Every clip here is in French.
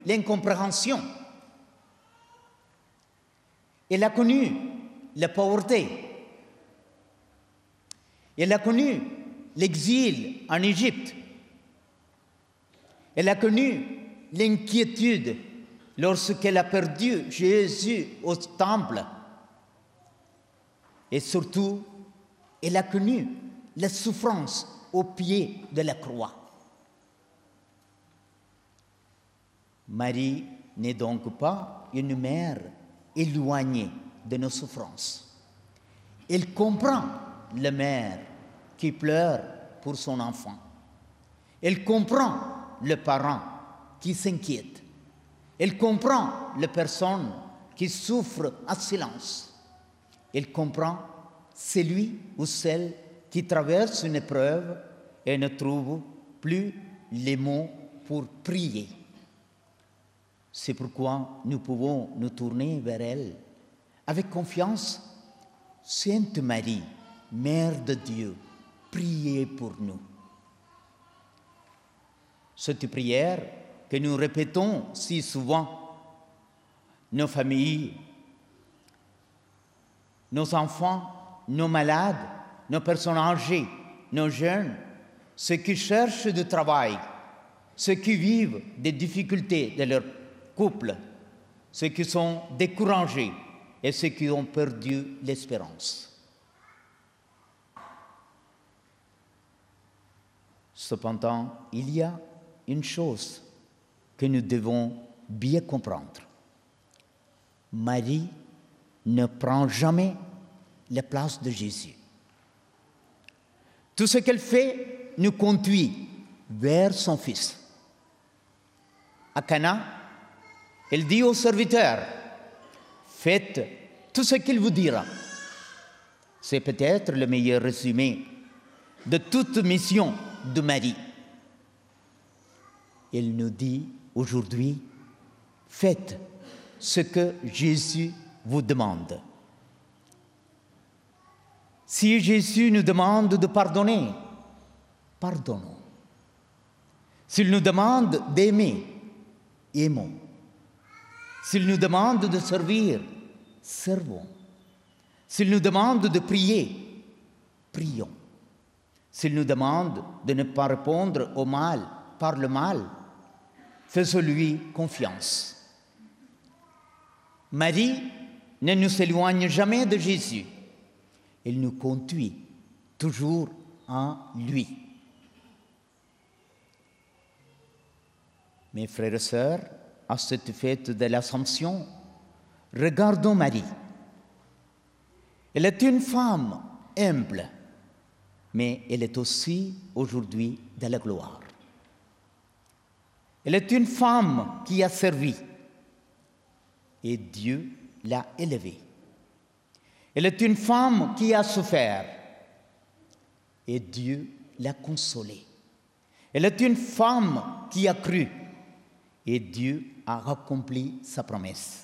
l'incompréhension. Elle a connu la pauvreté. Elle a connu l'exil en Égypte. Elle a connu l'inquiétude lorsqu'elle a perdu Jésus au temple. Et surtout, elle a connu la souffrance au pied de la croix. Marie n'est donc pas une mère éloignée de nos souffrances. Elle comprend la mère qui pleure pour son enfant. Elle comprend le parent qui s'inquiète. Elle comprend les personnes qui souffrent en silence. Elle comprend celui ou celle qui traverse une épreuve et ne trouve plus les mots pour prier. C'est pourquoi nous pouvons nous tourner vers elle avec confiance. Sainte Marie, Mère de Dieu, priez pour nous. Cette prière que nous répétons si souvent, nos familles, nos enfants, nos malades, nos personnes âgées, nos jeunes, ceux qui cherchent du travail, ceux qui vivent des difficultés de leur couple, ceux qui sont découragés et ceux qui ont perdu l'espérance. Cependant, il y a une chose que nous devons bien comprendre. Marie ne prend jamais la place de Jésus. Tout ce qu'elle fait nous conduit vers son Fils. À Cana, elle dit aux serviteurs, « Faites tout ce qu'il vous dira. » C'est peut-être le meilleur résumé de toute mission de Marie. Elle nous dit aujourd'hui, « Faites ce que Jésus vous demande. » Si Jésus nous demande de pardonner, pardonnons. S'il nous demande d'aimer, aimons. S'il nous demande de servir, servons. S'il nous demande de prier, prions. S'il nous demande de ne pas répondre au mal par le mal, faisons-lui confiance. Marie ne nous éloigne jamais de Jésus. Elle nous conduit toujours en lui. Mes frères et sœurs, à cette fête de l'Assomption, regardons Marie. Elle est une femme humble, mais elle est aussi aujourd'hui de la gloire. Elle est une femme qui a servi et Dieu l'a élevée. Elle est une femme qui a souffert et Dieu l'a consolée. Elle est une femme qui a cru et Dieu a accompli sa promesse.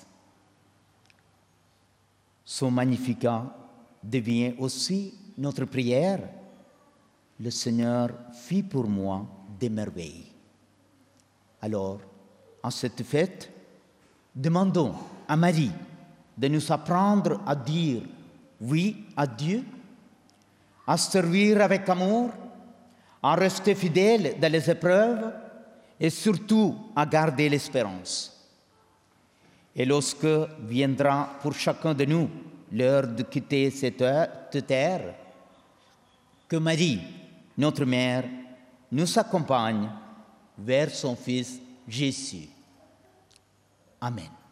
Son Magnificat devient aussi notre prière. Le Seigneur fit pour moi des merveilles. Alors, en cette fête, demandons à Marie de nous apprendre à dire oui à Dieu, à servir avec amour, à rester fidèle dans les épreuves et surtout à garder l'espérance. Et lorsque viendra pour chacun de nous l'heure de quitter cette terre, que Marie, notre Mère, nous accompagne vers son Fils Jésus. Amen.